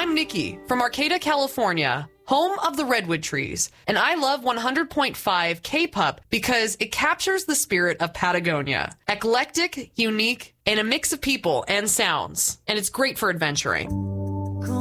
I'm Nikki from Arcata, California, home of the redwood trees, and I love 100.5 K-Pup because it captures the spirit of Patagonia. Eclectic, unique, and a mix of people and sounds, and it's great for adventuring.